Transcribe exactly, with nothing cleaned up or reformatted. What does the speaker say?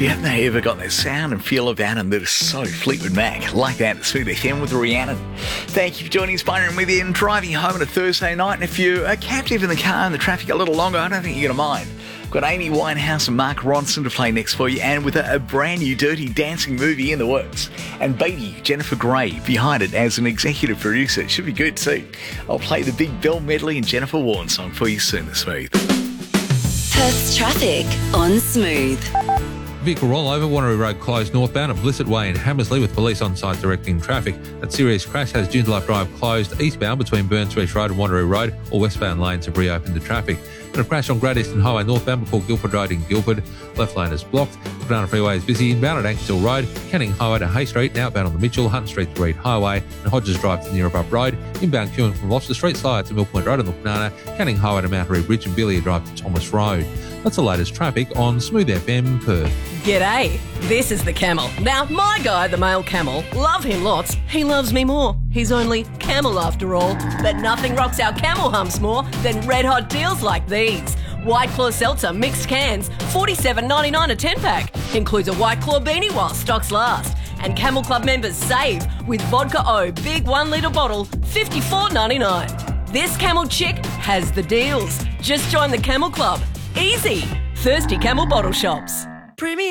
Yep, they ever got that sound and feel about them that is so Fleetwood Mac. Like that at Smooth F M with Rhiannon. Thank you for joining us, Byron, with you and driving home on a Thursday night. And if you're a captive in the car and the traffic a little longer, I don't think you're going to mind. Got Amy Winehouse and Mark Ronson to play next for you, and with a, a brand new Dirty Dancing movie in the works. And baby Jennifer Grey behind it as an executive producer. It should be good too. I'll play the Big Bill medley and Jennifer Warren song for you soon this Smooth. Perth's traffic on Smooth. Vehicle rollover, Wanneroo Road closed northbound at Blissett Way in Hammersley with police on site directing traffic. That serious crash has Joondalup Drive closed eastbound between Burns Reach Road and Wanneroo Road. All westbound lanes have reopened to traffic. And a crash on Great Eastern Highway northbound before Guildford Road in Guildford. Left lane is blocked. The Banana Freeway is busy inbound at Ankershill Road, Canning Highway to Hay Street, and outbound on the Mitchell, Hunt Street to Reed Highway, and Hodges Drive to Neerabup Road. Inbound queuing from Gloucester Street, Slide to Mill Point Road and the Banana, Canning Highway to Mount Reed Bridge and Billy Drive to Thomas Road. That's the latest traffic on Smooth F M Perth. G'day, this is the Camel. Now, my guy, the male camel, love him lots. He loves me more. He's only camel after all. But nothing rocks our camel humps more than red hot deals like these. White Claw Seltzer mixed cans, forty-seven ninety-nine a ten pack. Includes a White Claw beanie while stocks last. And Camel Club members save with Vodka O big one litre bottle, fifty-four ninety-nine. This camel chick has the deals. Just join the Camel Club. Easy. Thirsty Camel Bottle Shops. Premium.